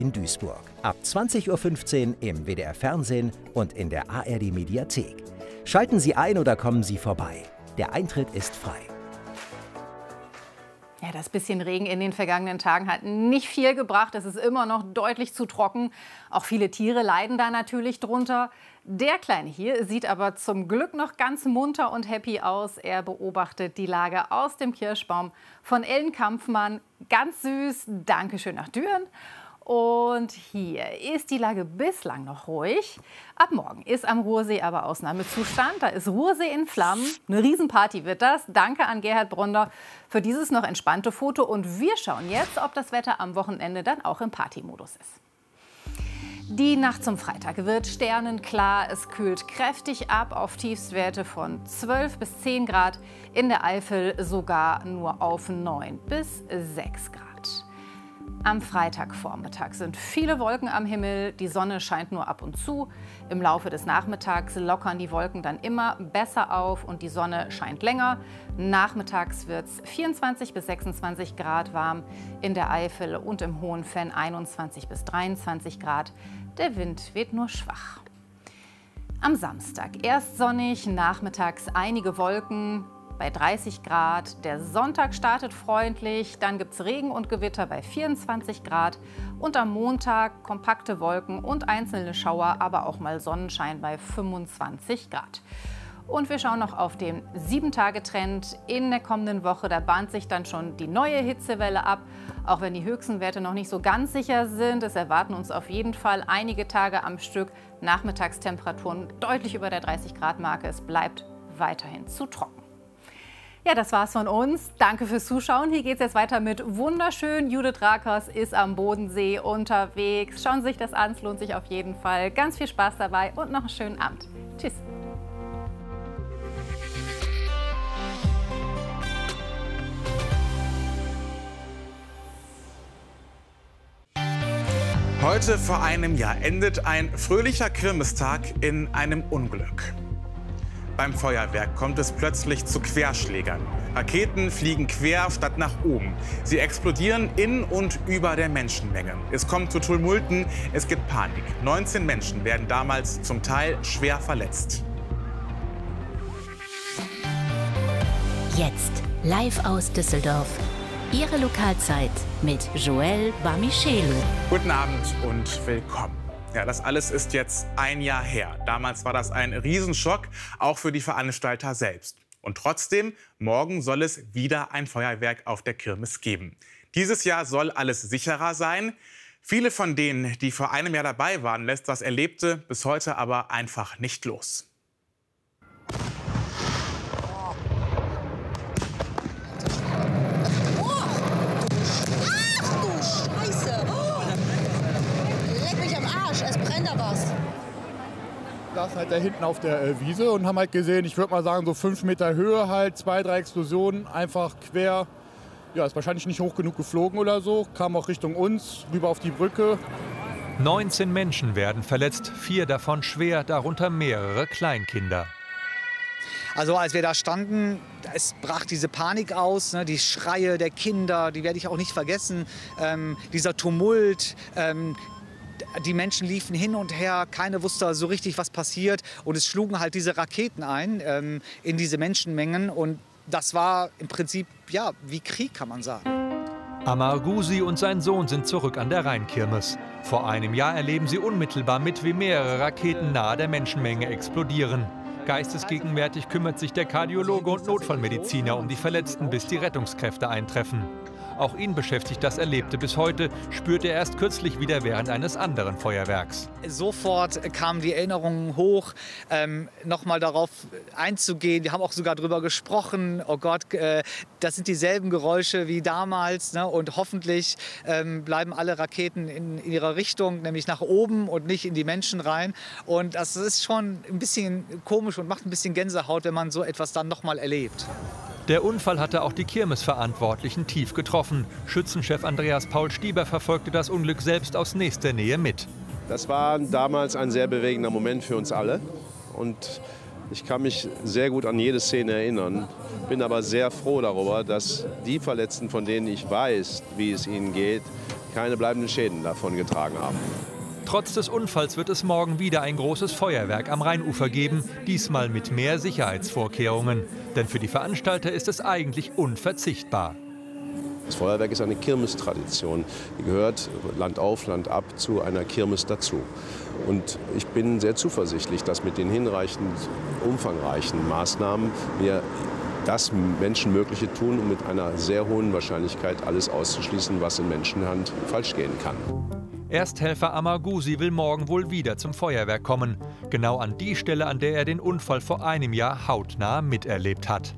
in Duisburg. Ab 20:15 Uhr im WDR Fernsehen und in der ARD Mediathek. Schalten Sie ein oder kommen Sie vorbei. Der Eintritt ist frei. Ja, das bisschen Regen in den vergangenen Tagen hat nicht viel gebracht. Es ist immer noch deutlich zu trocken. Auch viele Tiere leiden da natürlich drunter. Der Kleine hier sieht aber zum Glück noch ganz munter und happy aus. Er beobachtet die Lage aus dem Kirschbaum von Ellen Kampfmann. Ganz süß. Dankeschön nach Düren. Und hier ist die Lage bislang noch ruhig. Ab morgen ist am Ruhrsee aber Ausnahmezustand. Da ist Ruhrsee in Flammen. Eine Riesenparty wird das. Danke an Gerhard Bronder für dieses noch entspannte Foto. Und wir schauen jetzt, ob das Wetter am Wochenende dann auch im Partymodus ist. Die Nacht zum Freitag wird sternenklar. Es kühlt kräftig ab auf Tiefstwerte von 12 bis 10 Grad. In der Eifel sogar nur auf 9 bis 6 Grad. Am Freitagvormittag sind viele Wolken am Himmel, die Sonne scheint nur ab und zu. Im Laufe des Nachmittags lockern die Wolken dann immer besser auf und die Sonne scheint länger. Nachmittags wird es 24 bis 26 Grad warm, in der Eifel und im Hohenfenn 21 bis 23 Grad. Der Wind weht nur schwach. Am Samstag erst sonnig, nachmittags einige Wolken bei 30 Grad. Der Sonntag startet freundlich, dann gibt es Regen und Gewitter bei 24 Grad. Und am Montag kompakte Wolken und einzelne Schauer, aber auch mal Sonnenschein bei 25 Grad. Und wir schauen noch auf den 7-Tage-Trend in der kommenden Woche. Da bahnt sich dann schon die neue Hitzewelle ab, auch wenn die höchsten Werte noch nicht so ganz sicher sind. Es erwarten uns auf jeden Fall einige Tage am Stück Nachmittagstemperaturen deutlich über der 30-Grad-Marke. Es bleibt weiterhin zu trocken. Ja, das war's von uns. Danke fürs Zuschauen. Hier geht's jetzt weiter mit wunderschön. Judith Rakers ist am Bodensee unterwegs. Schauen Sie sich das an, es lohnt sich auf jeden Fall. Ganz viel Spaß dabei und noch einen schönen Abend. Tschüss. Heute vor einem Jahr endet ein fröhlicher Kirmestag in einem Unglück. Beim Feuerwerk kommt es plötzlich zu Querschlägern. Raketen fliegen quer statt nach oben. Sie explodieren in und über der Menschenmenge. Es kommt zu Tumulten, es gibt Panik. 19 Menschen werden damals zum Teil schwer verletzt. Jetzt live aus Düsseldorf. Ihre Lokalzeit mit Joël Bamichelu. Guten Abend und willkommen. Ja, das alles ist jetzt ein Jahr her. Damals war das ein Riesenschock, auch für die Veranstalter selbst. Und trotzdem, morgen soll es wieder ein Feuerwerk auf der Kirmes geben. Dieses Jahr soll alles sicherer sein. Viele von denen, die vor einem Jahr dabei waren, lässt das Erlebte bis heute aber einfach nicht los. saßen halt da hinten auf der Wiese und haben halt gesehen, ich würde mal sagen, so 5 Meter Höhe halt, 2, 3 Explosionen, einfach quer. Ja, ist wahrscheinlich nicht hoch genug geflogen oder so, kam auch Richtung uns, rüber auf die Brücke. 19 Menschen werden verletzt, 4 davon schwer, darunter mehrere Kleinkinder. Also als wir da standen, es brach diese Panik aus, ne, die Schreie der Kinder, die werde ich auch nicht vergessen, dieser Tumult. Die Menschen liefen hin und her, keiner wusste so richtig, was passiert. Und es schlugen halt diese Raketen ein in diese Menschenmengen. Und das war im Prinzip, ja, wie Krieg, kann man sagen. Amar Gusi und sein Sohn sind zurück an der Rheinkirmes. Vor einem Jahr erleben sie unmittelbar mit, wie mehrere Raketen nahe der Menschenmenge explodieren. Geistesgegenwärtig kümmert sich der Kardiologe und Notfallmediziner um die Verletzten, bis die Rettungskräfte eintreffen. Auch ihn beschäftigt das Erlebte bis heute, spürt er erst kürzlich wieder während eines anderen Feuerwerks. Sofort kamen die Erinnerungen hoch, nochmal darauf einzugehen. Wir haben auch sogar darüber gesprochen, oh Gott, das sind dieselben Geräusche wie damals, ne? Und hoffentlich bleiben alle Raketen in ihrer Richtung, nämlich nach oben und nicht in die Menschen rein. Und das ist schon ein bisschen komisch und macht ein bisschen Gänsehaut, wenn man so etwas dann nochmal erlebt. Der Unfall hatte auch die Kirmesverantwortlichen tief getroffen. Schützenchef Andreas Paul Stieber verfolgte das Unglück selbst aus nächster Nähe mit. Das war damals ein sehr bewegender Moment für uns alle. Und ich kann mich sehr gut an jede Szene erinnern. Bin aber sehr froh darüber, dass die Verletzten, von denen ich weiß, wie es ihnen geht, keine bleibenden Schäden davon getragen haben. Trotz des Unfalls wird es morgen wieder ein großes Feuerwerk am Rheinufer geben, diesmal mit mehr Sicherheitsvorkehrungen. Denn für die Veranstalter ist es eigentlich unverzichtbar. Das Feuerwerk ist eine Kirmestradition. Die gehört Land auf, Land ab zu einer Kirmes dazu. Und ich bin sehr zuversichtlich, dass mit den hinreichend umfangreichen Maßnahmen wir das Menschenmögliche tun, um mit einer sehr hohen Wahrscheinlichkeit alles auszuschließen, was in Menschenhand falsch gehen kann. Ersthelfer Amagusi will morgen wohl wieder zum Feuerwerk kommen. Genau an die Stelle, an der er den Unfall vor einem Jahr hautnah miterlebt hat.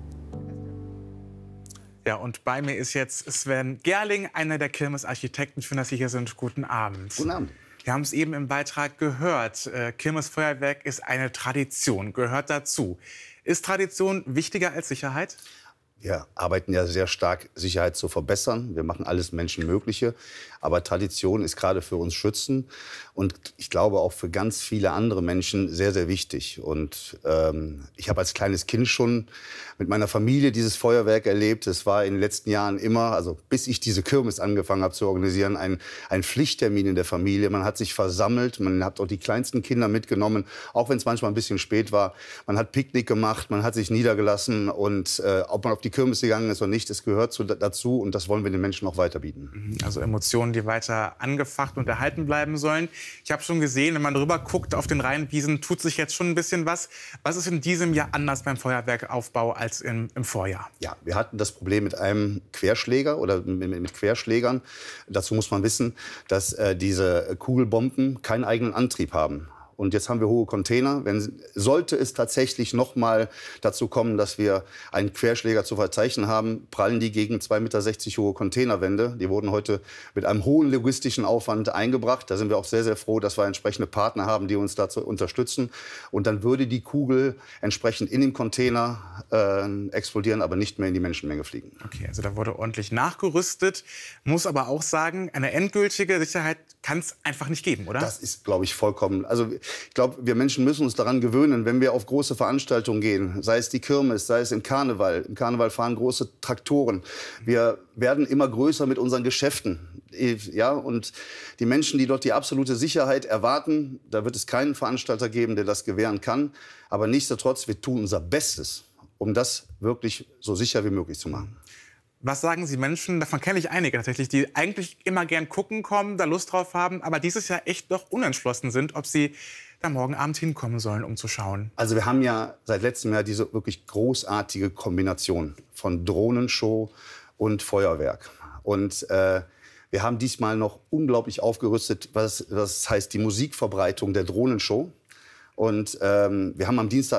Ja, und bei mir ist jetzt Sven Gerling, einer der Kirmesarchitekten. Schön, dass Sie hier sind. Guten Abend. Guten Abend. Wir haben es eben im Beitrag gehört. Kirmesfeuerwerk ist eine Tradition, gehört dazu. Ist Tradition wichtiger als Sicherheit? Wir arbeiten ja sehr stark, Sicherheit zu verbessern. Wir machen alles Menschenmögliche. Aber Tradition ist gerade für uns Schützen und ich glaube auch für ganz viele andere Menschen sehr, sehr wichtig. Und ich habe als kleines Kind schon mit meiner Familie dieses Feuerwerk erlebt. Es war in den letzten Jahren immer, also bis ich diese Kirmes angefangen habe zu organisieren, ein Pflichttermin in der Familie. Man hat sich versammelt, man hat auch die kleinsten Kinder mitgenommen, auch wenn es manchmal ein bisschen spät war. Man hat Picknick gemacht, man hat sich niedergelassen und ob man auf die Kirmes gegangen ist oder nicht, es gehört dazu und das wollen wir den Menschen auch weiter bieten. Also Emotionen, die weiter angefacht und erhalten bleiben sollen. Ich habe schon gesehen, wenn man drüber guckt auf den Rheinwiesen, tut sich jetzt schon ein bisschen was. Was ist in diesem Jahr anders beim Feuerwerkaufbau als im Vorjahr? Ja, wir hatten das Problem mit einem Querschläger oder mit Querschlägern. Dazu muss man wissen, dass diese Kugelbomben keinen eigenen Antrieb haben. Und jetzt haben wir hohe Container. Sollte es tatsächlich noch mal dazu kommen, dass wir einen Querschläger zu verzeichnen haben, prallen die gegen 2,60 Meter hohe Containerwände. Die wurden heute mit einem hohen logistischen Aufwand eingebracht. Da sind wir auch sehr, sehr froh, dass wir entsprechende Partner haben, die uns dazu unterstützen. Und dann würde die Kugel entsprechend in dem Container explodieren, aber nicht mehr in die Menschenmenge fliegen. Okay, also da wurde ordentlich nachgerüstet. Muss aber auch sagen, eine endgültige Sicherheit kann es einfach nicht geben, oder? Das ist, glaube ich, vollkommen. Also ich glaube, wir Menschen müssen uns daran gewöhnen, wenn wir auf große Veranstaltungen gehen, sei es die Kirmes, sei es im Karneval. Im Karneval fahren große Traktoren. Wir werden immer größer mit unseren Geschäften. Ja, und die Menschen, die dort die absolute Sicherheit erwarten, da wird es keinen Veranstalter geben, der das gewähren kann. Aber nichtsdestotrotz, wir tun unser Bestes, um das wirklich so sicher wie möglich zu machen. Was sagen Sie Menschen, davon kenne ich einige tatsächlich, die eigentlich immer gern gucken kommen, da Lust drauf haben, aber dieses Jahr echt noch unentschlossen sind, ob sie da morgen Abend hinkommen sollen, um zu schauen? Also wir haben ja seit letztem Jahr diese wirklich großartige Kombination von Drohnenshow und Feuerwerk. Und wir haben diesmal noch unglaublich aufgerüstet, was heißt die Musikverbreitung der Drohnenshow. Und wir haben am Dienstag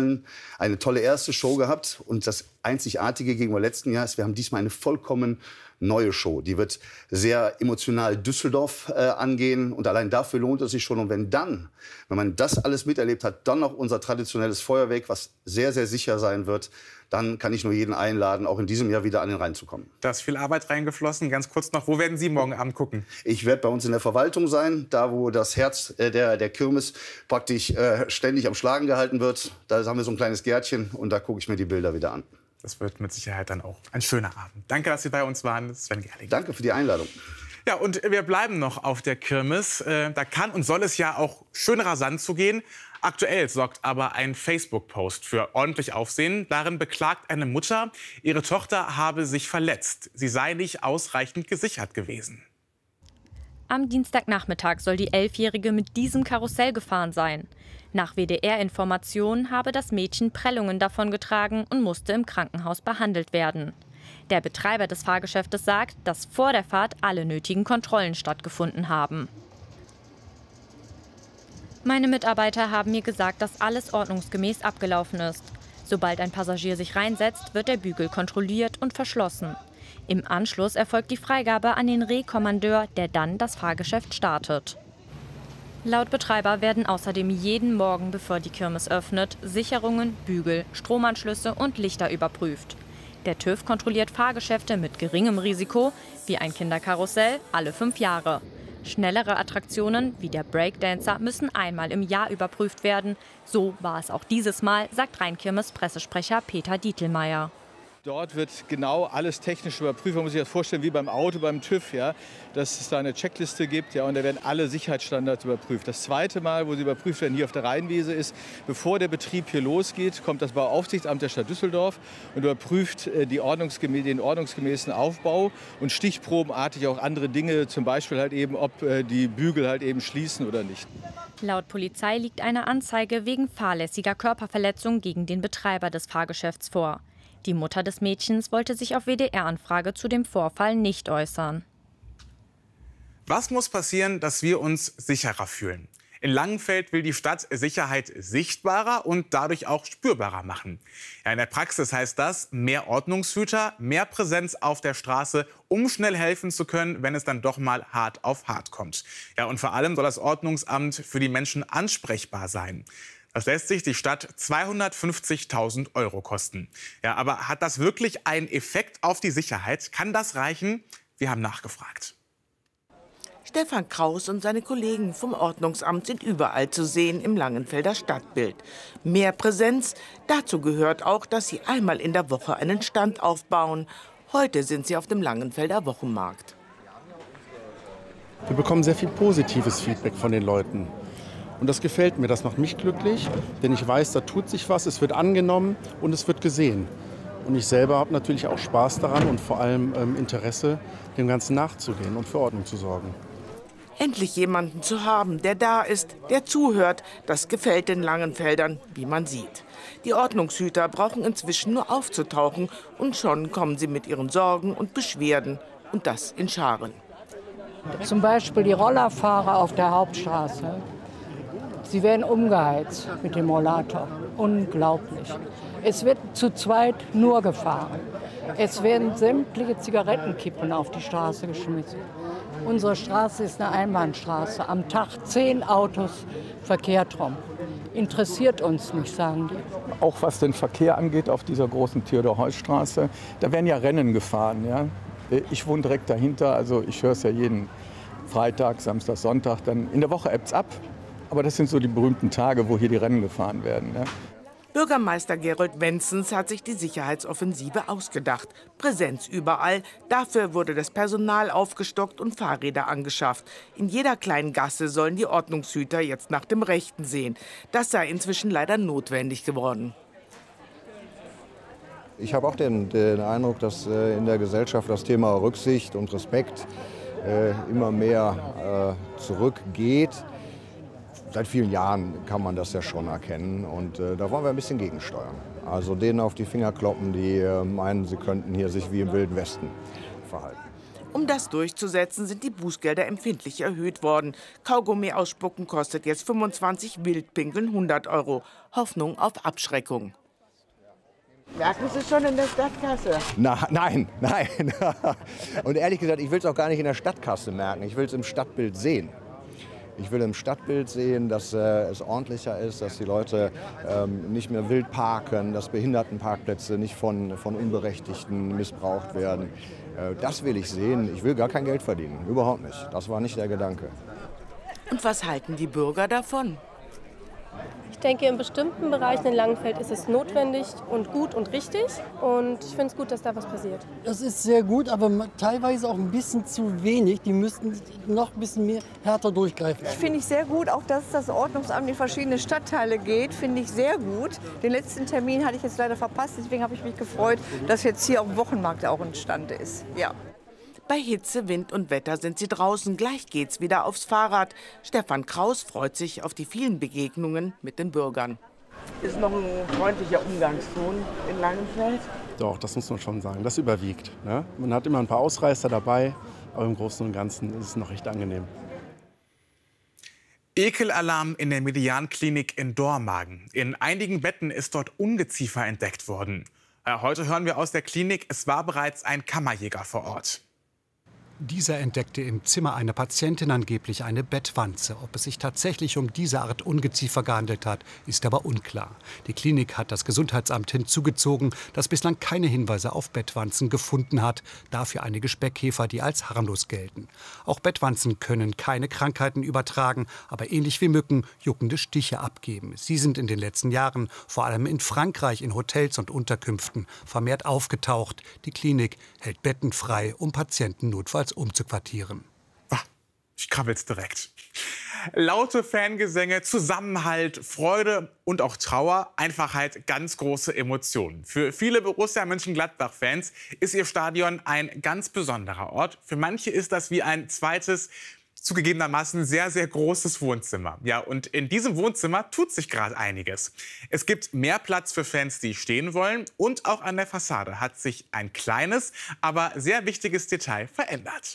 eine tolle erste Show gehabt. Und das Einzigartige gegenüber letzten Jahr ist, wir haben diesmal eine vollkommen neue Show. Die wird sehr emotional Düsseldorf angehen. Und allein dafür lohnt es sich schon. Und wenn man das alles miterlebt hat, dann noch unser traditionelles Feuerwerk, was sehr, sehr sicher sein wird, dann kann ich nur jeden einladen, auch in diesem Jahr wieder an den Rhein zu kommen. Da ist viel Arbeit reingeflossen. Ganz kurz noch, wo werden Sie morgen Abend gucken? Ich werde bei uns in der Verwaltung sein, da wo das Herz der Kirmes praktisch ständig am Schlagen gehalten wird. Da haben wir so ein kleines Gärtchen und da gucke ich mir die Bilder wieder an. Das wird mit Sicherheit dann auch ein schöner Abend. Danke, dass Sie bei uns waren, Sven Gerling. Danke für die Einladung. Ja, und wir bleiben noch auf der Kirmes. Da kann und soll es ja auch schön rasant zugehen. Aktuell sorgt aber ein Facebook-Post für ordentlich Aufsehen. Darin beklagt eine Mutter, ihre Tochter habe sich verletzt. Sie sei nicht ausreichend gesichert gewesen. Am Dienstagnachmittag soll die 11-Jährige mit diesem Karussell gefahren sein. Nach WDR-Informationen habe das Mädchen Prellungen davongetragen und musste im Krankenhaus behandelt werden. Der Betreiber des Fahrgeschäftes sagt, dass vor der Fahrt alle nötigen Kontrollen stattgefunden haben. Meine Mitarbeiter haben mir gesagt, dass alles ordnungsgemäß abgelaufen ist. Sobald ein Passagier sich reinsetzt, wird der Bügel kontrolliert und verschlossen. Im Anschluss erfolgt die Freigabe an den Rekommandeur, der dann das Fahrgeschäft startet. Laut Betreiber werden außerdem jeden Morgen, bevor die Kirmes öffnet, Sicherungen, Bügel, Stromanschlüsse und Lichter überprüft. Der TÜV kontrolliert Fahrgeschäfte mit geringem Risiko, wie ein Kinderkarussell, alle 5 Jahre. Schnellere Attraktionen, wie der Breakdancer, müssen einmal im Jahr überprüft werden. So war es auch dieses Mal, sagt Rheinkirmes Pressesprecher Peter Dietelmeier. Dort wird genau alles technisch überprüft. Man muss sich das vorstellen wie beim Auto, beim TÜV, ja, dass es da eine Checkliste gibt, ja, und da werden alle Sicherheitsstandards überprüft. Das zweite Mal, wo sie überprüft werden, hier auf der Rheinwiese ist, bevor der Betrieb hier losgeht, kommt das Bauaufsichtsamt der Stadt Düsseldorf und überprüft den ordnungsgemäßen Aufbau und stichprobenartig auch andere Dinge, zum Beispiel halt eben, ob die Bügel halt eben schließen oder nicht. Laut Polizei liegt eine Anzeige wegen fahrlässiger Körperverletzung gegen den Betreiber des Fahrgeschäfts vor. Die Mutter des Mädchens wollte sich auf WDR-Anfrage zu dem Vorfall nicht äußern. Was muss passieren, dass wir uns sicherer fühlen? In Langenfeld will die Stadt Sicherheit sichtbarer und dadurch auch spürbarer machen. Ja, in der Praxis heißt das mehr Ordnungshüter, mehr Präsenz auf der Straße, um schnell helfen zu können, wenn es dann doch mal hart auf hart kommt. Ja, und vor allem soll das Ordnungsamt für die Menschen ansprechbar sein. Das lässt sich die Stadt 250.000 € kosten. Ja, aber hat das wirklich einen Effekt auf die Sicherheit? Kann das reichen? Wir haben nachgefragt. Stefan Kraus und seine Kollegen vom Ordnungsamt sind überall zu sehen im Langenfelder Stadtbild. Mehr Präsenz, dazu gehört auch, dass sie einmal in der Woche einen Stand aufbauen. Heute sind sie auf dem Langenfelder Wochenmarkt. Wir bekommen sehr viel positives Feedback von den Leuten. Und das gefällt mir, das macht mich glücklich, denn ich weiß, da tut sich was, es wird angenommen und es wird gesehen. Und ich selber habe natürlich auch Spaß daran und vor allem Interesse, dem Ganzen nachzugehen und für Ordnung zu sorgen. Endlich jemanden zu haben, der da ist, der zuhört, das gefällt den Langenfeldern, wie man sieht. Die Ordnungshüter brauchen inzwischen nur aufzutauchen und schon kommen sie mit ihren Sorgen und Beschwerden. Und das in Scharen. Zum Beispiel die Rollerfahrer auf der Hauptstraße. Sie werden umgeheizt mit dem Rollator. Unglaublich. Es wird zu zweit nur gefahren. Es werden sämtliche Zigarettenkippen auf die Straße geschmissen. Unsere Straße ist eine Einbahnstraße. Am Tag 10 Autos verkehrt rum. Interessiert uns nicht, sagen die. Auch was den Verkehr angeht auf dieser großen Theodor-Heuss-Straße, da werden ja Rennen gefahren. Ja? Ich wohne direkt dahinter, also ich höre es ja jeden Freitag, Samstag, Sonntag. Dann in der Woche ebbt's ab. Aber das sind so die berühmten Tage, wo hier die Rennen gefahren werden. Ja. Bürgermeister Gerold Wenzens hat sich die Sicherheitsoffensive ausgedacht. Präsenz überall. Dafür wurde das Personal aufgestockt und Fahrräder angeschafft. In jeder kleinen Gasse sollen die Ordnungshüter jetzt nach dem Rechten sehen. Das sei inzwischen leider notwendig geworden. Ich habe auch den Eindruck, dass in der Gesellschaft das Thema Rücksicht und Respekt immer mehr zurückgeht. Seit vielen Jahren kann man das ja schon erkennen und da wollen wir ein bisschen gegensteuern. Also denen auf die Finger kloppen, die meinen, sie könnten hier sich wie im Wilden Westen verhalten. Um das durchzusetzen, sind die Bußgelder empfindlich erhöht worden. Kaugummi ausspucken kostet jetzt 25, Wildpinkeln 100 €. Hoffnung auf Abschreckung. Merken Sie schon in der Stadtkasse? Nein. Und ehrlich gesagt, ich will es auch gar nicht in der Stadtkasse merken. Ich will es im Stadtbild sehen. Ich will im Stadtbild sehen, dass es ordentlicher ist, dass die Leute nicht mehr wild parken, dass Behindertenparkplätze nicht von Unberechtigten missbraucht werden. Das will ich sehen. Ich will gar kein Geld verdienen, überhaupt nicht. Das war nicht der Gedanke. Und was halten die Bürger davon? Ich denke, in bestimmten Bereichen in Langenfeld ist es notwendig und gut und richtig. Und ich finde es gut, dass da was passiert. Das ist sehr gut, aber teilweise auch ein bisschen zu wenig. Die müssten noch ein bisschen mehr härter durchgreifen. Ich finde ich sehr gut, auch dass das Ordnungsamt in verschiedene Stadtteile geht, finde ich sehr gut. Den letzten Termin hatte ich jetzt leider verpasst, deswegen habe ich mich gefreut, dass jetzt hier auf dem Wochenmarkt auch entstanden ist. Ja. Bei Hitze, Wind und Wetter sind sie draußen. Gleich geht's wieder aufs Fahrrad. Stefan Kraus freut sich auf die vielen Begegnungen mit den Bürgern. Ist noch ein freundlicher Umgangston in Langenfeld? Doch, das muss man schon sagen. Das überwiegt. Ne? Man hat immer ein paar Ausreißer dabei, aber im Großen und Ganzen ist es noch recht angenehm. Ekelalarm in der Medianklinik in Dormagen. In einigen Betten ist dort Ungeziefer entdeckt worden. Heute hören wir aus der Klinik, es war bereits ein Kammerjäger vor Ort. Dieser entdeckte im Zimmer einer Patientin angeblich eine Bettwanze. Ob es sich tatsächlich um diese Art Ungeziefer gehandelt hat, ist aber unklar. Die Klinik hat das Gesundheitsamt hinzugezogen, das bislang keine Hinweise auf Bettwanzen gefunden hat. Dafür einige Speckkäfer, die als harmlos gelten. Auch Bettwanzen können keine Krankheiten übertragen, aber ähnlich wie Mücken juckende Stiche abgeben. Sie sind in den letzten Jahren vor allem in Frankreich in Hotels und Unterkünften vermehrt aufgetaucht. Die Klinik hält Betten frei, um Patienten notfalls umzuquartieren. Ich krabbel's direkt. Laute Fangesänge, Zusammenhalt, Freude und auch Trauer, einfach halt ganz große Emotionen. Für viele Borussia Mönchengladbach-Fans ist ihr Stadion ein ganz besonderer Ort. Für manche ist das wie ein zweites, zugegebenermaßen sehr, sehr großes Wohnzimmer. Ja, und in diesem Wohnzimmer tut sich gerade einiges. Es gibt mehr Platz für Fans, die stehen wollen. Und auch an der Fassade hat sich ein kleines, aber sehr wichtiges Detail verändert.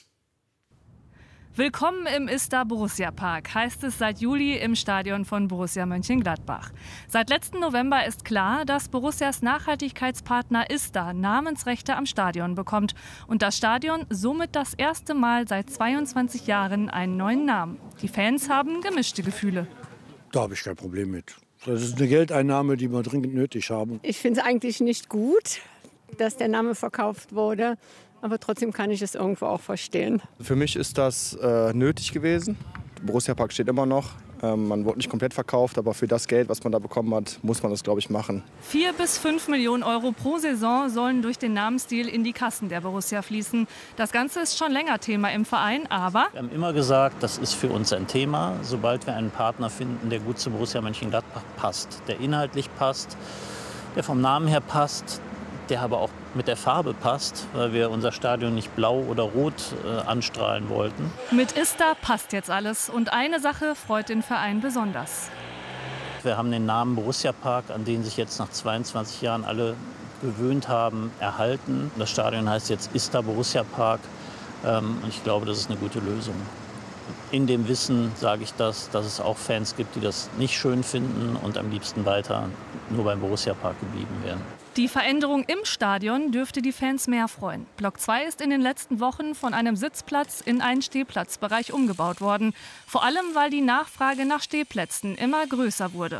Willkommen im Ista Borussia Park, heißt es seit Juli im Stadion von Borussia Mönchengladbach. Seit letzten November ist klar, dass Borussias Nachhaltigkeitspartner Ista Namensrechte am Stadion bekommt und das Stadion somit das erste Mal seit 22 Jahren einen neuen Namen. Die Fans haben gemischte Gefühle. Da habe ich kein Problem mit. Das ist eine Geldeinnahme, die wir dringend nötig haben. Ich finde es eigentlich nicht gut, dass der Name verkauft wurde. Aber trotzdem kann ich es irgendwo auch verstehen. Für mich ist das nötig gewesen. Der Borussia Park steht immer noch. Man wurde nicht komplett verkauft, aber für das Geld, was man da bekommen hat, muss man das, glaube ich, machen. 4 bis 5 Millionen Euro pro Saison sollen durch den Namensdeal in die Kassen der Borussia fließen. Das Ganze ist schon länger Thema im Verein, aber wir haben immer gesagt, das ist für uns ein Thema, sobald wir einen Partner finden, der gut zu Borussia Mönchengladbach passt, der inhaltlich passt, der vom Namen her passt, der aber auch mit der Farbe passt, weil wir unser Stadion nicht blau oder rot anstrahlen wollten. Mit Ista passt jetzt alles und eine Sache freut den Verein besonders. Wir haben den Namen Borussia Park, an den sich jetzt nach 22 Jahren alle gewöhnt haben, erhalten. Das Stadion heißt jetzt Ista Borussia Park und ich glaube, das ist eine gute Lösung. In dem Wissen sage ich das, dass es auch Fans gibt, die das nicht schön finden und am liebsten weiter nur beim Borussia Park geblieben wären. Die Veränderung im Stadion dürfte die Fans mehr freuen. Block 2 ist in den letzten Wochen von einem Sitzplatz in einen Stehplatzbereich umgebaut worden. Vor allem, weil die Nachfrage nach Stehplätzen immer größer wurde.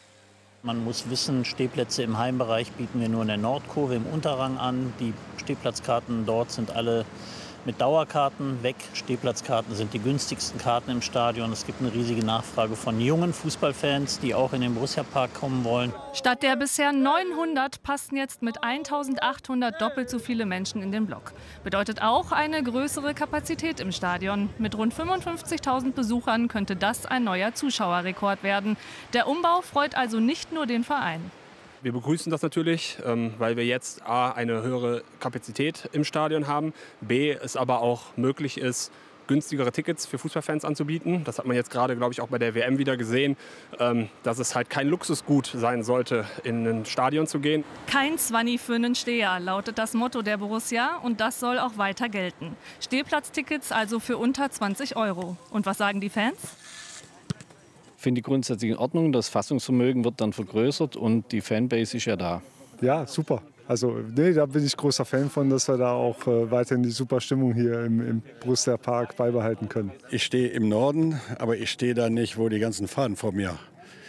Man muss wissen, Stehplätze im Heimbereich bieten wir nur in der Nordkurve im Unterrang an. Die Stehplatzkarten dort sind alle mit Dauerkarten weg. Stehplatzkarten sind die günstigsten Karten im Stadion. Es gibt eine riesige Nachfrage von jungen Fußballfans, die auch in den Borussia Park kommen wollen. Statt der bisher 900 passen jetzt mit 1800 doppelt so viele Menschen in den Block. Bedeutet auch eine größere Kapazität im Stadion. Mit rund 55.000 Besuchern könnte das ein neuer Zuschauerrekord werden. Der Umbau freut also nicht nur den Verein. Wir begrüßen das natürlich, weil wir jetzt A, eine höhere Kapazität im Stadion haben, B, es aber auch möglich ist, günstigere Tickets für Fußballfans anzubieten. Das hat man jetzt gerade, glaube ich, auch bei der WM wieder gesehen, dass es halt kein Luxusgut sein sollte, in ein Stadion zu gehen. Kein Zwanni für einen Steher, lautet das Motto der Borussia und das soll auch weiter gelten. Stehplatztickets also für unter 20 €. Und was sagen die Fans? Ich finde die grundsätzlich in Ordnung. Das Fassungsvermögen wird dann vergrößert und die Fanbase ist ja da. Ja, super. Also da bin ich großer Fan von, dass wir da auch weiterhin die super Stimmung hier im Borussia Park beibehalten können. Ich stehe im Norden, aber ich stehe da nicht, wo die ganzen Fahnen vor mir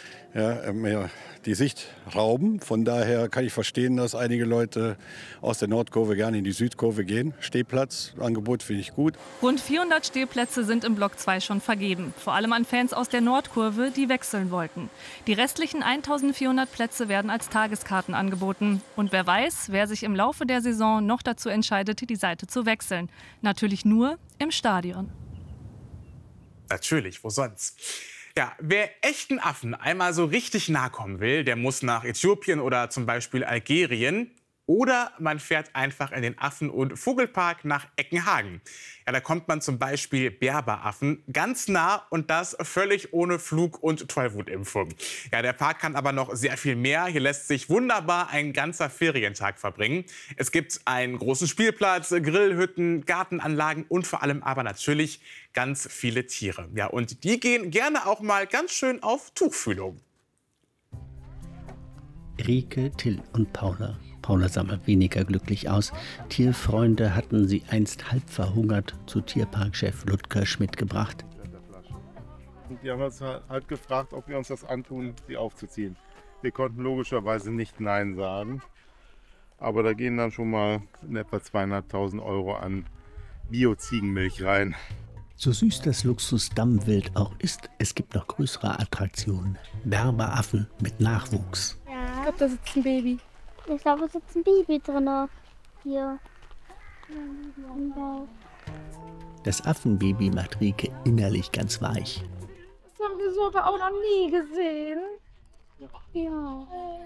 mir die Sicht rauben. Von daher kann ich verstehen, dass einige Leute aus der Nordkurve gerne in die Südkurve gehen. Stehplatzangebot finde ich gut. Rund 400 Stehplätze sind im Block 2 schon vergeben. Vor allem an Fans aus der Nordkurve, die wechseln wollten. Die restlichen 1400 Plätze werden als Tageskarten angeboten. Und wer weiß, wer sich im Laufe der Saison noch dazu entscheidet, die Seite zu wechseln. Natürlich nur im Stadion. Natürlich, wo sonst? Ja, wer echten Affen einmal so richtig nahe kommen will, der muss nach Äthiopien oder zum Beispiel Algerien. Oder man fährt einfach in den Affen- und Vogelpark nach Eckenhagen. Ja, da kommt man zum Beispiel Berberaffen ganz nah und das völlig ohne Flug- und Tollwutimpfung. Ja, der Park kann aber noch sehr viel mehr. Hier lässt sich wunderbar ein ganzer Ferientag verbringen. Es gibt einen großen Spielplatz, Grillhütten, Gartenanlagen und vor allem aber natürlich ganz viele Tiere. Ja, und die gehen gerne auch mal ganz schön auf Tuchfühlung. Rike, Till und Paula Paula sah mal weniger glücklich aus. Tierfreunde hatten sie einst halb verhungert zu Tierparkchef Ludger Schmidt gebracht. Die haben uns halt gefragt, ob wir uns das antun, sie aufzuziehen. Wir konnten logischerweise nicht Nein sagen. Aber da gehen dann schon mal in etwa 2.500 € an Bio-Ziegenmilch rein. So süß das Luxus-Dammwild auch ist, es gibt noch größere Attraktionen. Berberaffen mit Nachwuchs. Ja. Ich glaube, da sitzt ein Baby. Ich glaube, da sitzt ein Baby drin. Hier. Das Affenbaby macht Rieke innerlich ganz weich. Das haben wir so aber auch noch nie gesehen. Ja.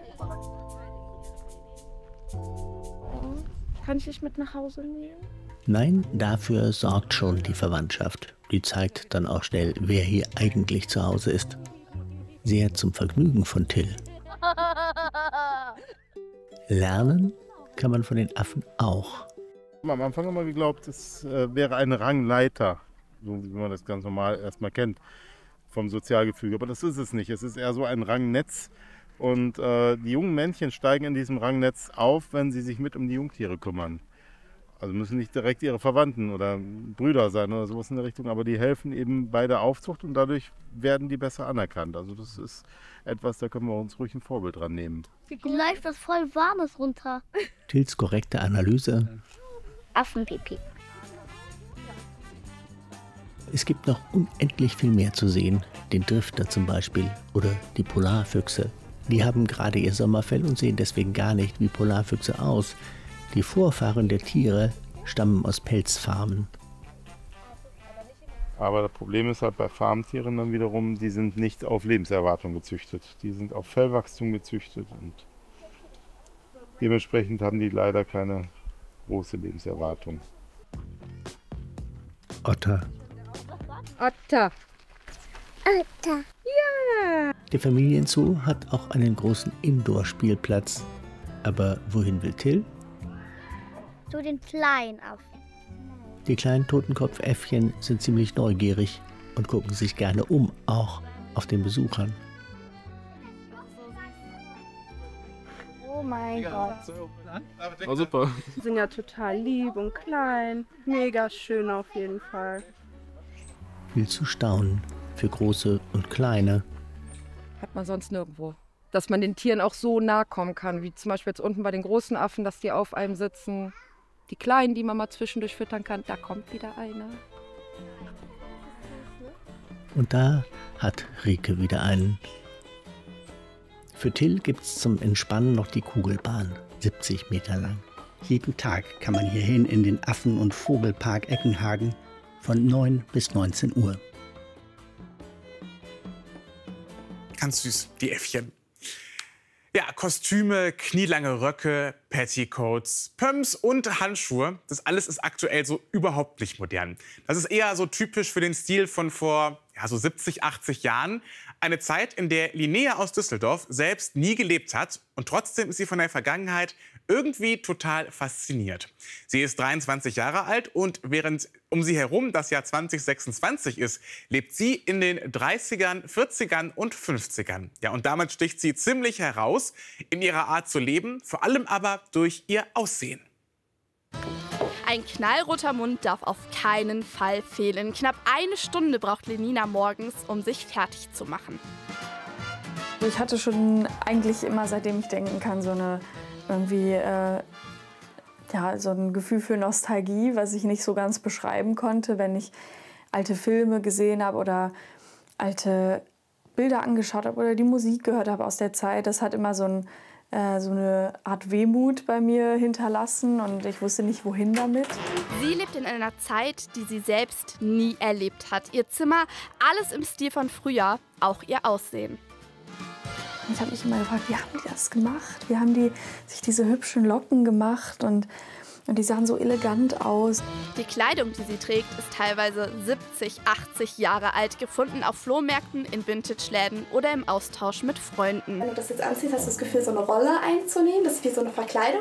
Kann ich dich mit nach Hause nehmen? Nein, dafür sorgt schon die Verwandtschaft. Die zeigt dann auch schnell, wer hier eigentlich zu Hause ist. Sehr zum Vergnügen von Till. Lernen kann man von den Affen auch. Am Anfang haben wir geglaubt, es wäre eine Rangleiter, so wie man das ganz normal erstmal kennt vom Sozialgefüge. Aber das ist es nicht. Es ist eher so ein Rangnetz. Und die jungen Männchen steigen in diesem Rangnetz auf, wenn sie sich mit um die Jungtiere kümmern. Also müssen nicht direkt ihre Verwandten oder Brüder sein oder sowas in der Richtung, aber die helfen eben bei der Aufzucht und dadurch werden die besser anerkannt. Also das ist etwas, da können wir uns ruhig ein Vorbild dran nehmen. Wie läuft das voll Warmes runter? Tills korrekte Analyse. Affenpipi. Es gibt noch unendlich viel mehr zu sehen. Den Drifter zum Beispiel oder die Polarfüchse. Die haben gerade ihr Sommerfell und sehen deswegen gar nicht wie Polarfüchse aus. Die Vorfahren der Tiere stammen aus Pelzfarmen. Aber das Problem ist halt bei Farmtieren dann wiederum, die sind nicht auf Lebenserwartung gezüchtet. Die sind auf Fellwachstum gezüchtet und dementsprechend haben die leider keine große Lebenserwartung. Otter. Otter. Otter. Ja. Der Familienzoo hat auch einen großen Indoor-Spielplatz. Aber wohin will Till? Zu den kleinen Affen. Die kleinen Totenkopfäffchen sind ziemlich neugierig und gucken sich gerne um, auch auf den Besuchern. Oh mein Gott. Oh, super. Die sind ja total lieb und klein. Mega schön auf jeden Fall. Viel zu staunen für Große und Kleine. Hat man sonst nirgendwo. Dass man den Tieren auch so nahe kommen kann, wie zum Beispiel jetzt unten bei den großen Affen, dass die auf einem sitzen. Die Kleinen, die man mal zwischendurch füttern kann, da kommt wieder einer. Und da hat Rieke wieder einen. Für Till gibt's zum Entspannen noch die Kugelbahn, 70 Meter lang. Jeden Tag kann man hierhin in den Affen- und Vogelpark Eckenhagen von 9 bis 19 Uhr. Ganz süß, die Äffchen. Ja, Kostüme, knielange Röcke, Petticoats, Pumps und Handschuhe. Das alles ist aktuell so überhaupt nicht modern. Das ist eher so typisch für den Stil von vor so 70, 80 Jahren. Eine Zeit, in der Linnea aus Düsseldorf selbst nie gelebt hat. Und trotzdem ist sie von der Vergangenheit irgendwie total fasziniert. Sie ist 23 Jahre alt und während um sie herum das Jahr 2026 ist, lebt sie in den 30ern, 40ern und 50ern. Ja, und damit sticht sie ziemlich heraus in ihrer Art zu leben, vor allem aber durch ihr Aussehen. Ein knallroter Mund darf auf keinen Fall fehlen. Knapp eine Stunde braucht Lenina morgens, um sich fertig zu machen. Ich hatte schon eigentlich immer, seitdem ich denken kann, so eine so ein Gefühl für Nostalgie, was ich nicht so ganz beschreiben konnte, wenn ich alte Filme gesehen habe oder alte Bilder angeschaut habe oder die Musik gehört habe aus der Zeit. Das hat immer so eine Art Wehmut bei mir hinterlassen und ich wusste nicht, wohin damit. Sie lebt in einer Zeit, die sie selbst nie erlebt hat. Ihr Zimmer, alles im Stil von früher, auch ihr Aussehen. Ich habe mich immer gefragt, wie haben die das gemacht? Wie haben die sich diese hübschen Locken gemacht und die sahen so elegant aus. Die Kleidung, die sie trägt, ist teilweise 70, 80 Jahre alt, gefunden auf Flohmärkten, in Vintage-Läden oder im Austausch mit Freunden. Wenn du das jetzt anziehst, hast du das Gefühl, so eine Rolle einzunehmen, dass es wie so eine Verkleidung ist?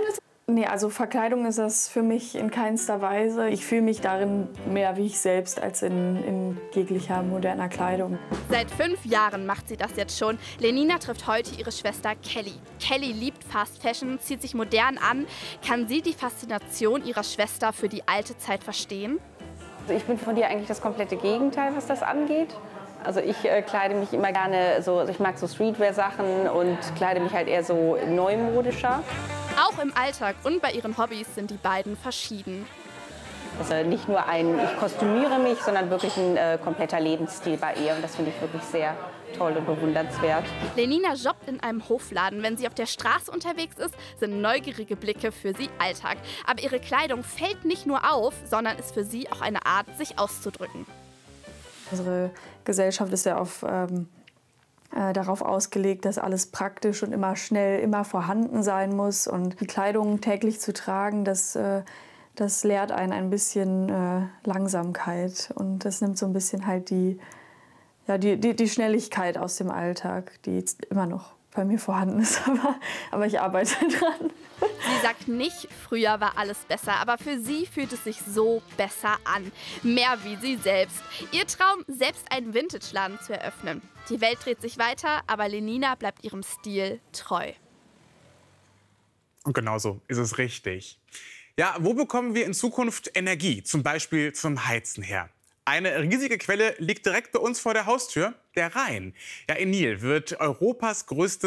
Nee, also Verkleidung ist das für mich in keinster Weise. Ich fühle mich darin mehr wie ich selbst als in jeglicher moderner Kleidung. Seit 5 Jahren macht sie das jetzt schon. Lenina trifft heute ihre Schwester Kelly. Kelly liebt Fast Fashion, zieht sich modern an. Kann sie die Faszination ihrer Schwester für die alte Zeit verstehen? Also ich bin von dir eigentlich das komplette Gegenteil, was das angeht. Also ich kleide mich immer gerne so, also ich mag so Streetwear-Sachen und kleide mich halt eher so neumodischer. Auch im Alltag und bei ihren Hobbys sind die beiden verschieden. Also nicht nur ich kostümiere mich, sondern wirklich ein kompletter Lebensstil bei ihr. Und das finde ich wirklich sehr toll und bewundernswert. Lenina jobbt in einem Hofladen. Wenn sie auf der Straße unterwegs ist, sind neugierige Blicke für sie Alltag. Aber ihre Kleidung fällt nicht nur auf, sondern ist für sie auch eine Art, sich auszudrücken. Unsere Gesellschaft ist ja darauf ausgelegt, dass alles praktisch und immer schnell, immer vorhanden sein muss. Und die Kleidung täglich zu tragen, das lehrt einen ein bisschen Langsamkeit. Und das nimmt so ein bisschen halt die Schnelligkeit aus dem Alltag, die jetzt immer noch bei mir vorhanden ist. Aber ich arbeite dran. Sie sagt nicht, früher war alles besser, aber für sie fühlt es sich so besser an. Mehr wie sie selbst. Ihr Traum, selbst einen Vintage-Laden zu eröffnen. Die Welt dreht sich weiter, aber Lenina bleibt ihrem Stil treu. Und genauso ist es richtig. Ja, wo bekommen wir in Zukunft Energie, zum Beispiel zum Heizen her? Eine riesige Quelle liegt direkt bei uns vor der Haustür, der Rhein. Ja, in Nil wird Europas größte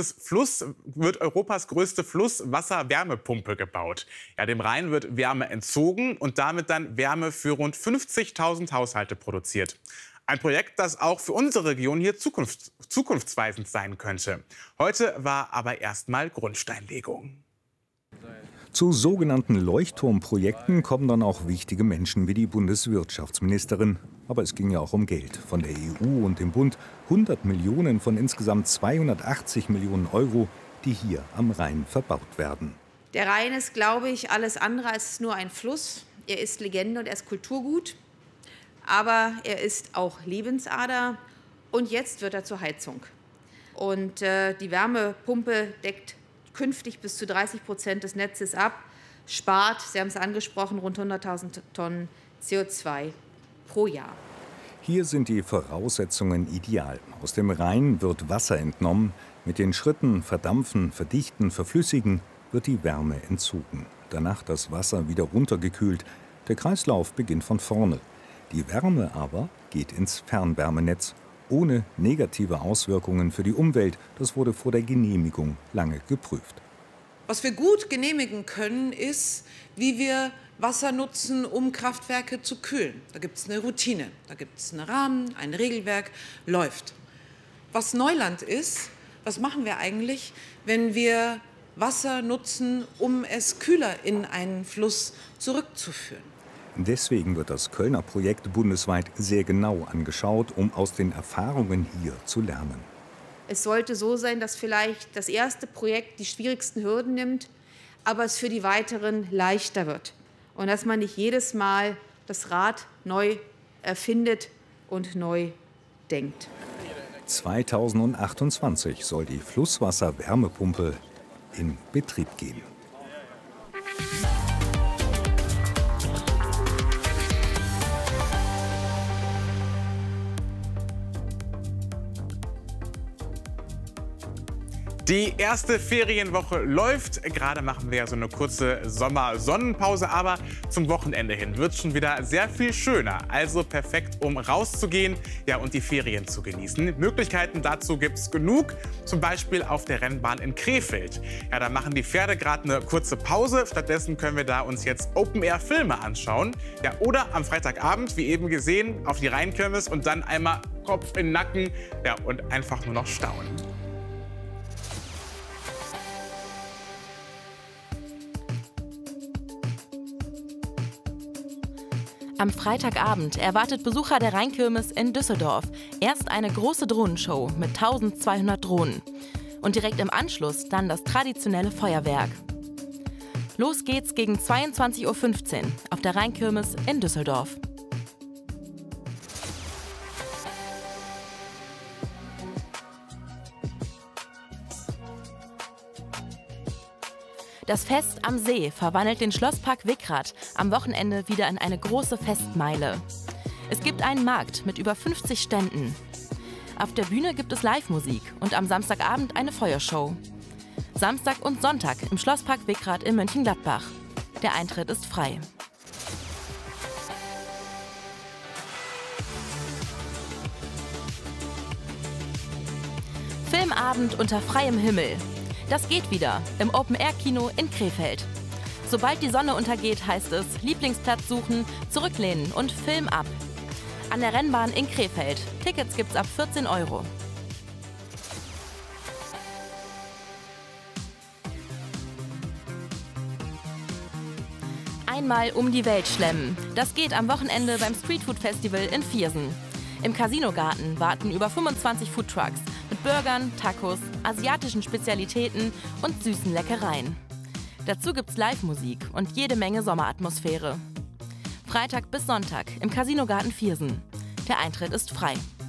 Flusswasser-Wärmepumpe gebaut. Ja, dem Rhein wird Wärme entzogen und damit dann Wärme für rund 50.000 Haushalte produziert. Ein Projekt, das auch für unsere Region hier zukunftsweisend sein könnte. Heute war aber erstmal Grundsteinlegung. Zu sogenannten Leuchtturmprojekten kommen dann auch wichtige Menschen wie die Bundeswirtschaftsministerin. Aber es ging ja auch um Geld von der EU und dem Bund. 100 Millionen von insgesamt 280 Millionen Euro, die hier am Rhein verbaut werden. Der Rhein ist, glaube ich, alles andere als nur ein Fluss. Er ist Legende und er ist Kulturgut. Aber er ist auch Lebensader. Und jetzt wird er zur Heizung. Und die Wärmepumpe deckt künftig bis zu 30% des Netzes ab, spart, Sie haben es angesprochen, rund 100.000 Tonnen CO2 pro Jahr. Hier sind die Voraussetzungen ideal. Aus dem Rhein wird Wasser entnommen. Mit den Schritten verdampfen, verdichten, verflüssigen wird die Wärme entzogen. Danach das Wasser wieder runtergekühlt. Der Kreislauf beginnt von vorne. Die Wärme aber geht ins Fernwärmenetz. Ohne negative Auswirkungen für die Umwelt. Das wurde vor der Genehmigung lange geprüft. Was wir gut genehmigen können, ist, wie wir Wasser nutzen, um Kraftwerke zu kühlen. Da gibt es eine Routine, da gibt es einen Rahmen, ein Regelwerk, läuft. Was Neuland ist, was machen wir eigentlich, wenn wir Wasser nutzen, um es kühler in einen Fluss zurückzuführen? Deswegen wird das Kölner Projekt bundesweit sehr genau angeschaut, um aus den Erfahrungen hier zu lernen. Es sollte so sein, dass vielleicht das erste Projekt die schwierigsten Hürden nimmt, aber es für die weiteren leichter wird. Und dass man nicht jedes Mal das Rad neu erfindet und neu denkt. 2028 soll die Flusswasser-Wärmepumpe in Betrieb gehen. Die erste Ferienwoche läuft. Gerade machen wir ja so eine kurze Sommer-Sonnenpause, aber zum Wochenende hin wird es schon wieder sehr viel schöner. Also perfekt, um rauszugehen, ja, und die Ferien zu genießen. Möglichkeiten dazu gibt es genug, zum Beispiel auf der Rennbahn in Krefeld. Ja, da machen die Pferde gerade eine kurze Pause. Stattdessen können wir da uns jetzt Open-Air-Filme anschauen. Ja, oder am Freitagabend, wie eben gesehen, auf die Rheinkirmes und dann einmal Kopf in den Nacken, ja, und einfach nur noch staunen. Am Freitagabend erwartet Besucher der Rheinkirmes in Düsseldorf erst eine große Drohnenshow mit 1200 Drohnen. Und direkt im Anschluss dann das traditionelle Feuerwerk. Los geht's gegen 22:15 Uhr auf der Rheinkirmes in Düsseldorf. Das Fest am See verwandelt den Schlosspark Wickrath am Wochenende wieder in eine große Festmeile. Es gibt einen Markt mit über 50 Ständen. Auf der Bühne gibt es Live-Musik und am Samstagabend eine Feuershow. Samstag und Sonntag im Schlosspark Wickrath in Mönchengladbach. Der Eintritt ist frei. Filmabend unter freiem Himmel. Das geht wieder im Open-Air-Kino in Krefeld. Sobald die Sonne untergeht, heißt es Lieblingsplatz suchen, zurücklehnen und Film ab. An der Rennbahn in Krefeld. Tickets gibt's ab 14 €. Einmal um die Welt schlemmen. Das geht am Wochenende beim Streetfood Festival in Viersen. Im Casinogarten warten über 25 Foodtrucks mit Burgern, Tacos, asiatischen Spezialitäten und süßen Leckereien. Dazu gibt's Live-Musik und jede Menge Sommeratmosphäre. Freitag bis Sonntag im Casinogarten Viersen. Der Eintritt ist frei.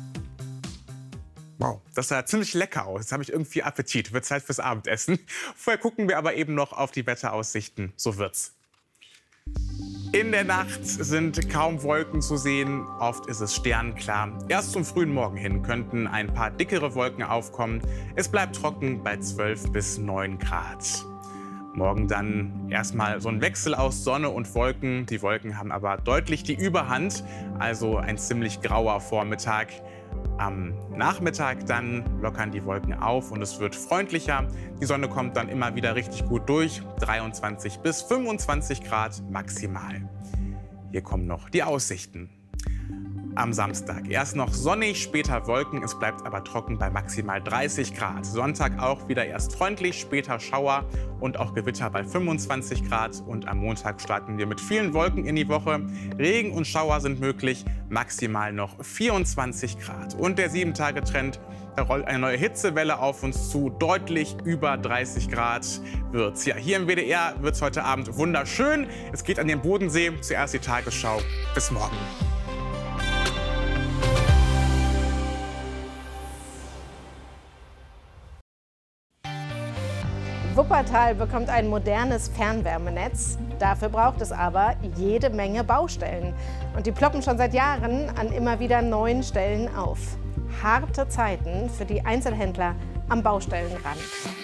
Wow, das sah ziemlich lecker aus. Jetzt habe ich irgendwie Appetit. Wird Zeit fürs Abendessen. Vorher gucken wir aber eben noch auf die Wetteraussichten. So wird's. In der Nacht sind kaum Wolken zu sehen, oft ist es sternklar. Erst zum frühen Morgen hin könnten ein paar dickere Wolken aufkommen. Es bleibt trocken bei 12 bis 9 Grad. Morgen dann erstmal so ein Wechsel aus Sonne und Wolken. Die Wolken haben aber deutlich die Überhand, also ein ziemlich grauer Vormittag. Am Nachmittag dann lockern die Wolken auf und es wird freundlicher. Die Sonne kommt dann immer wieder richtig gut durch. 23 bis 25 Grad maximal. Hier kommen noch die Aussichten. Am Samstag erst noch sonnig, später Wolken. Es bleibt aber trocken bei maximal 30 Grad. Sonntag auch wieder erst freundlich, später Schauer und auch Gewitter bei 25 Grad. Und am Montag starten wir mit vielen Wolken in die Woche. Regen und Schauer sind möglich, maximal noch 24 Grad. Und der 7-Tage-Trend, da rollt eine neue Hitzewelle auf uns zu. Deutlich über 30 Grad wird's. Ja, hier im WDR wird's heute Abend wunderschön. Es geht an den Bodensee. Zuerst die Tagesschau. Bis morgen. Wuppertal bekommt ein modernes Fernwärmenetz. Dafür braucht es aber jede Menge Baustellen. Und die ploppen schon seit Jahren an immer wieder neuen Stellen auf. Harte Zeiten für die Einzelhändler am Baustellenrand.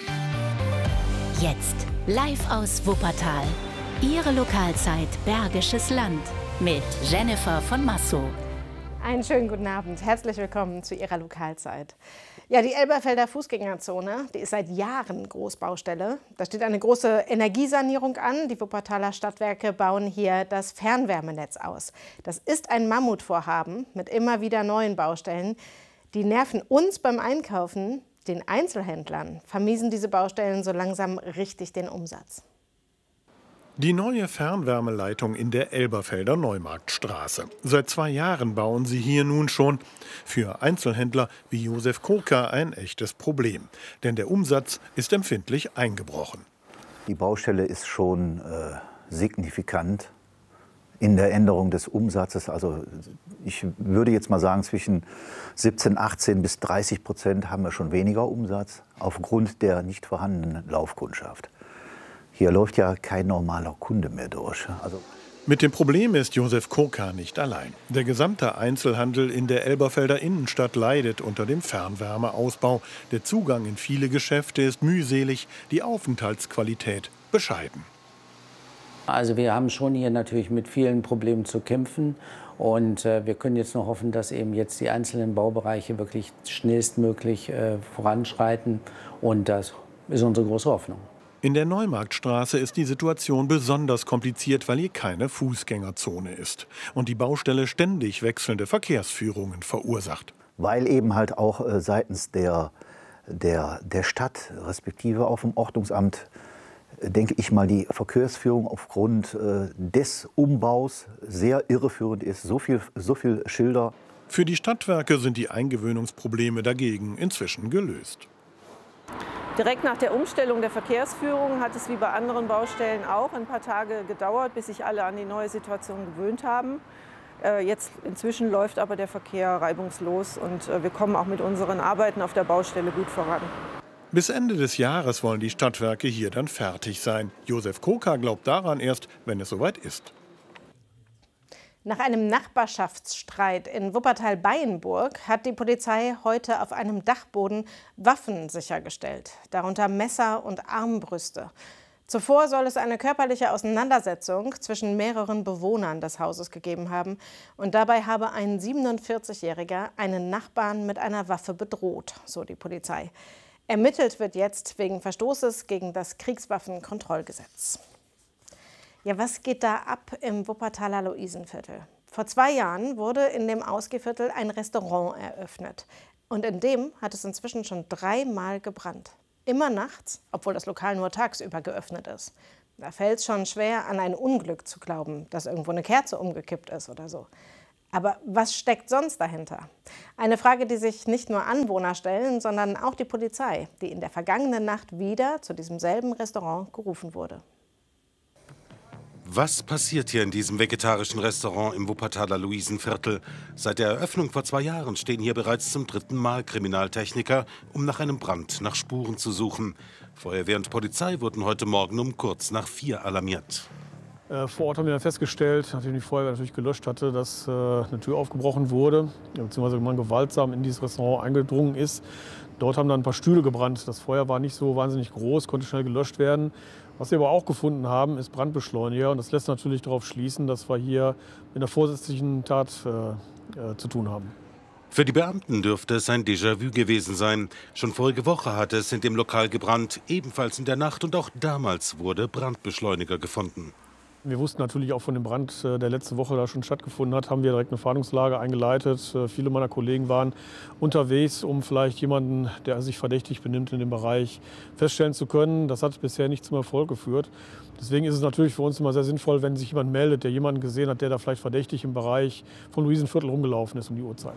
Jetzt live aus Wuppertal. Ihre Lokalzeit Bergisches Land mit Jennifer von Massow. Einen schönen guten Abend. Herzlich willkommen zu Ihrer Lokalzeit. Ja, die Elberfelder Fußgängerzone, die ist seit Jahren Großbaustelle. Da steht eine große Energiesanierung an. Die Wuppertaler Stadtwerke bauen hier das Fernwärmenetz aus. Das ist ein Mammutvorhaben mit immer wieder neuen Baustellen. Die nerven uns beim Einkaufen. Den Einzelhändlern vermiesen diese Baustellen so langsam richtig den Umsatz. Die neue Fernwärmeleitung in der Elberfelder Neumarktstraße. Seit 2 Jahren bauen sie hier nun schon. Für Einzelhändler wie Josef Kurka ein echtes Problem. Denn der Umsatz ist empfindlich eingebrochen. Die Baustelle ist schon signifikant in der Änderung des Umsatzes. Also ich würde jetzt mal sagen, zwischen 17, 18 bis 30% haben wir schon weniger Umsatz aufgrund der nicht vorhandenen Laufkundschaft. Hier läuft ja kein normaler Kunde mehr durch. Mit dem Problem ist Josef Kurka nicht allein. Der gesamte Einzelhandel in der Elberfelder Innenstadt leidet unter dem Fernwärmeausbau. Der Zugang in viele Geschäfte ist mühselig, die Aufenthaltsqualität bescheiden. Also wir haben schon hier natürlich mit vielen Problemen zu kämpfen. Und wir können jetzt nur hoffen, dass eben jetzt die einzelnen Baubereiche wirklich schnellstmöglich voranschreiten. Und das ist unsere große Hoffnung. In der Neumarktstraße ist die Situation besonders kompliziert, weil hier keine Fußgängerzone ist und die Baustelle ständig wechselnde Verkehrsführungen verursacht. Weil eben halt auch seitens der Stadt, respektive auch vom Ordnungsamt, denke ich mal, die Verkehrsführung aufgrund des Umbaus sehr irreführend ist. So viel Schilder. Für die Stadtwerke sind die Eingewöhnungsprobleme dagegen inzwischen gelöst. Direkt nach der Umstellung der Verkehrsführung hat es wie bei anderen Baustellen auch ein paar Tage gedauert, bis sich alle an die neue Situation gewöhnt haben. Jetzt inzwischen läuft aber der Verkehr reibungslos und wir kommen auch mit unseren Arbeiten auf der Baustelle gut voran. Bis Ende des Jahres wollen die Stadtwerke hier dann fertig sein. Josef Koka glaubt daran erst, wenn es soweit ist. Nach einem Nachbarschaftsstreit in Wuppertal-Bayenburg hat die Polizei heute auf einem Dachboden Waffen sichergestellt, darunter Messer und Armbrüste. Zuvor soll es eine körperliche Auseinandersetzung zwischen mehreren Bewohnern des Hauses gegeben haben. Und dabei habe ein 47-Jähriger einen Nachbarn mit einer Waffe bedroht, so die Polizei. Ermittelt wird jetzt wegen Verstoßes gegen das Kriegswaffenkontrollgesetz. Ja, was geht da ab im Wuppertaler Luisenviertel? Vor 2 Jahren wurde in dem Ausgehviertel ein Restaurant eröffnet. Und in dem hat es inzwischen schon 3-mal gebrannt. Immer nachts, obwohl das Lokal nur tagsüber geöffnet ist. Da fällt es schon schwer, an ein Unglück zu glauben, dass irgendwo eine Kerze umgekippt ist oder so. Aber was steckt sonst dahinter? Eine Frage, die sich nicht nur Anwohner stellen, sondern auch die Polizei, die in der vergangenen Nacht wieder zu diesem selben Restaurant gerufen wurde. Was passiert hier in diesem vegetarischen Restaurant im Wuppertaler Luisenviertel? Seit der Eröffnung vor 2 Jahren stehen hier bereits zum 3. Mal Kriminaltechniker, um nach einem Brand nach Spuren zu suchen. Feuerwehr und Polizei wurden heute Morgen um kurz nach 4 alarmiert. Vor Ort haben wir dann festgestellt, nachdem die Feuerwehr natürlich gelöscht hatte, dass eine Tür aufgebrochen wurde, beziehungsweise man gewaltsam in dieses Restaurant eingedrungen ist. Dort haben dann ein paar Stühle gebrannt. Das Feuer war nicht so wahnsinnig groß, konnte schnell gelöscht werden. Was wir aber auch gefunden haben, ist Brandbeschleuniger. Und das lässt natürlich darauf schließen, dass wir hier mit einer vorsätzlichen Tat zu tun haben. Für die Beamten dürfte es ein Déjà-vu gewesen sein. Schon vorige Woche hatte es in dem Lokal gebrannt, ebenfalls in der Nacht. Und auch damals wurde Brandbeschleuniger gefunden. Wir wussten natürlich auch von dem Brand, der letzte Woche da schon stattgefunden hat, haben wir direkt eine Fahndungslage eingeleitet. Viele meiner Kollegen waren unterwegs, um vielleicht jemanden, der sich verdächtig benimmt in dem Bereich, feststellen zu können. Das hat bisher nicht zum Erfolg geführt. Deswegen ist es natürlich für uns immer sehr sinnvoll, wenn sich jemand meldet, der jemanden gesehen hat, der da vielleicht verdächtig im Bereich von Luisenviertel rumgelaufen ist um die Uhrzeit.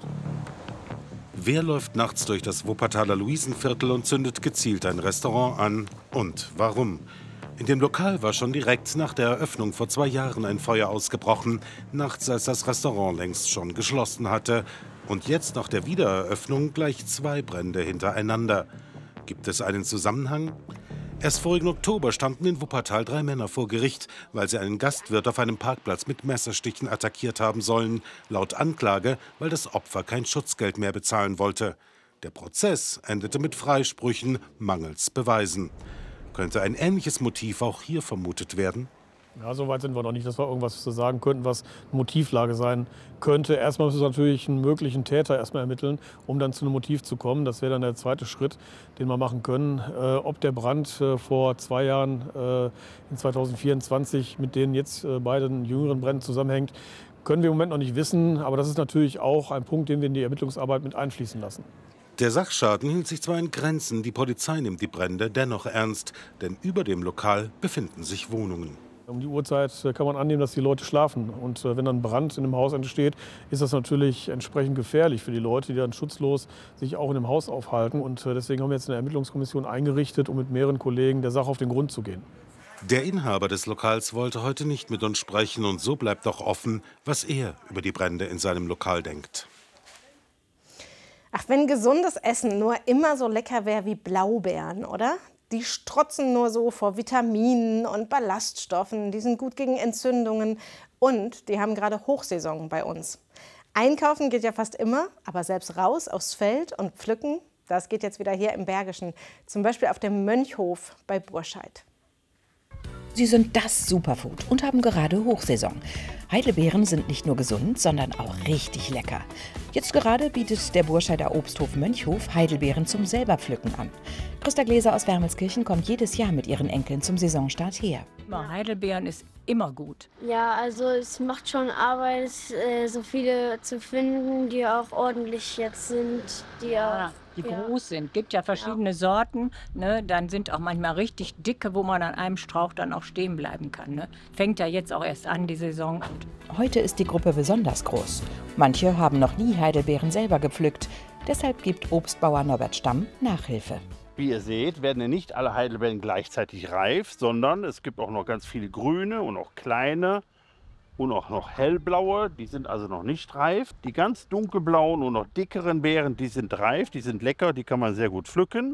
Wer läuft nachts durch das Wuppertaler Luisenviertel und zündet gezielt ein Restaurant an? Und warum? In dem Lokal war schon direkt nach der Eröffnung vor 2 Jahren ein Feuer ausgebrochen, nachts, als das Restaurant längst schon geschlossen hatte. Und jetzt nach der Wiedereröffnung gleich 2 Brände hintereinander. Gibt es einen Zusammenhang? Erst vorigen Oktober standen in Wuppertal 3 Männer vor Gericht, weil sie einen Gastwirt auf einem Parkplatz mit Messerstichen attackiert haben sollen. Laut Anklage, weil das Opfer kein Schutzgeld mehr bezahlen wollte. Der Prozess endete mit Freisprüchen mangels Beweisen. Könnte ein ähnliches Motiv auch hier vermutet werden? Ja, so weit sind wir noch nicht, dass wir irgendwas zu sagen könnten, was eine Motivlage sein könnte. Erstmal müssen wir natürlich einen möglichen Täter erstmal ermitteln, um dann zu einem Motiv zu kommen. Das wäre dann der zweite Schritt, den wir machen können. Ob der Brand vor 2 Jahren in 2024 mit den jetzt beiden jüngeren Bränden zusammenhängt, können wir im Moment noch nicht wissen. Aber das ist natürlich auch ein Punkt, den wir in die Ermittlungsarbeit mit einfließen lassen. Der Sachschaden hielt sich zwar in Grenzen, die Polizei nimmt die Brände dennoch ernst, denn über dem Lokal befinden sich Wohnungen. Um die Uhrzeit kann man annehmen, dass die Leute schlafen. Und wenn dann Brand in einem Haus entsteht, ist das natürlich entsprechend gefährlich für die Leute, die dann schutzlos sich auch in dem Haus aufhalten. Und deswegen haben wir jetzt eine Ermittlungskommission eingerichtet, um mit mehreren Kollegen der Sache auf den Grund zu gehen. Der Inhaber des Lokals wollte heute nicht mit uns sprechen und so bleibt auch offen, was er über die Brände in seinem Lokal denkt. Ach, wenn gesundes Essen nur immer so lecker wäre wie Blaubeeren, oder? Die strotzen nur so vor Vitaminen und Ballaststoffen, die sind gut gegen Entzündungen und die haben gerade Hochsaison bei uns. Einkaufen geht ja fast immer, aber selbst raus aufs Feld und pflücken, das geht jetzt wieder hier im Bergischen, zum Beispiel auf dem Mönchhof bei Burscheid. Sie sind das Superfood und haben gerade Hochsaison. Heidelbeeren sind nicht nur gesund, sondern auch richtig lecker. Jetzt gerade bietet der Burscheider Obsthof Mönchhof Heidelbeeren zum Selberpflücken an. Christa Gläser aus Wermelskirchen kommt jedes Jahr mit ihren Enkeln zum Saisonstart her. Heidelbeeren ist immer gut. Ja, also es macht schon Arbeit, so viele zu finden, die auch ordentlich jetzt sind. Die groß sind. Gibt ja verschiedene Sorten. Ne? Dann sind auch manchmal richtig dicke, wo man an einem Strauch dann auch stehen bleiben kann. Ne? Fängt ja jetzt auch erst an, die Saison. Heute ist die Gruppe besonders groß. Manche haben noch nie Heidelbeeren selber gepflückt. Deshalb gibt Obstbauer Norbert Stamm Nachhilfe. Wie ihr seht, werden nicht alle Heidelbeeren gleichzeitig reif, sondern es gibt auch noch ganz viele grüne und auch kleine und auch noch hellblaue, die sind also noch nicht reif. Die ganz dunkelblauen und noch dickeren Beeren, die sind reif, die sind lecker, die kann man sehr gut pflücken.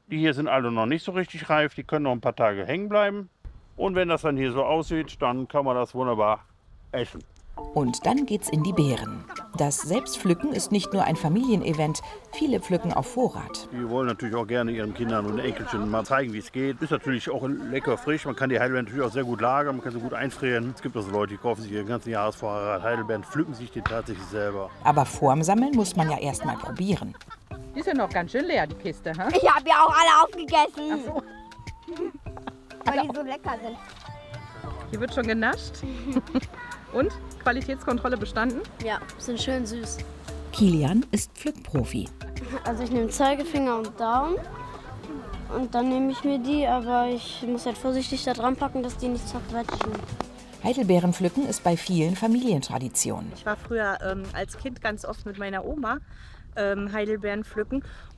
Die hier sind alle noch nicht so richtig reif, die können noch ein paar Tage hängen bleiben. Und wenn das dann hier so aussieht, dann kann man das wunderbar essen. Und dann geht's in die Beeren. Das Selbstpflücken ist nicht nur ein Familienevent, viele pflücken auf Vorrat. Die wollen natürlich auch gerne ihren Kindern und Enkelchen mal zeigen, wie es geht. Ist natürlich auch lecker frisch, man kann die Heidelbeeren natürlich auch sehr gut lagern, man kann sie gut einfrieren. Es gibt also Leute, die kaufen sich ihren ganzen Jahresvorrat Heidelbeeren, pflücken sich die tatsächlich selber. Aber vorm Sammeln muss man ja erst mal probieren. Die ist ja noch ganz schön leer, die Kiste. Hm? Ich habe ja auch alle aufgegessen. Ach so. Weil die so lecker sind. Hier wird schon genascht. Und? Qualitätskontrolle bestanden? Ja, sind schön süß. Kilian ist Pflückprofi. Also ich nehme Zeigefinger und Daumen und dann nehme ich mir die, aber ich muss halt vorsichtig da dran packen, dass die nicht zerquetschen. Heidelbeeren pflücken ist bei vielen Familientradition. Ich war früher als Kind ganz oft mit meiner Oma Heidelbeeren pflücken